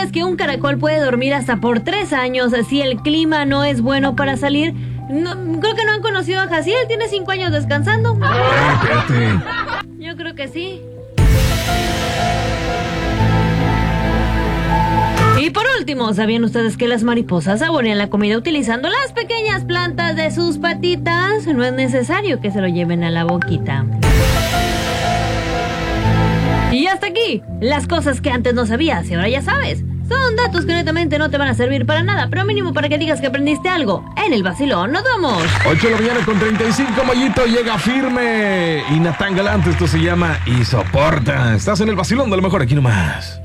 ustedes que un caracol puede dormir hasta por 3 años si el clima no es bueno para salir? No, creo que no han conocido a Jaciel, tiene 5 años descansando. Espérate. Yo creo que sí. Y por último, ¿sabían ustedes que las mariposas saborean la comida utilizando las pequeñas plantas de sus patitas? No es necesario que se lo lleven a la boquita. Y hasta aquí, las cosas que antes no sabías y ahora ya sabes. Son datos que netamente no te van a servir para nada, pero mínimo para que digas que aprendiste algo. En el vacilón, nos vamos. 8 de la mañana con 35, Mayito llega firme. Y Natán Galante, esto se llama Y Soporta. Estás en el vacilón de lo mejor, aquí nomás.